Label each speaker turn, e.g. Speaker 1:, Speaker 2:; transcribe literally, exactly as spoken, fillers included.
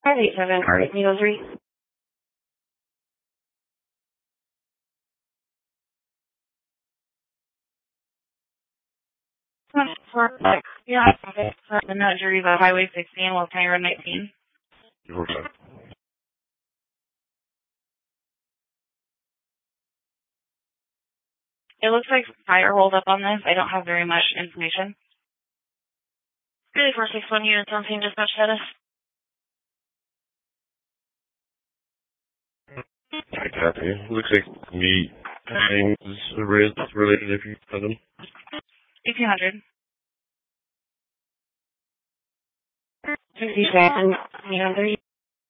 Speaker 1: five eight seven, Arctic Needle three. Yeah, okay. The Mount Jariva, Highway sixteen, West County Road nineteen. It looks like fire hold up on this. I don't have very much information. three four six one units on scene, dispatch status.
Speaker 2: I copy. Looks like meat things related if you have them.
Speaker 1: eighteen hundred. sixty-seven, eight hundred.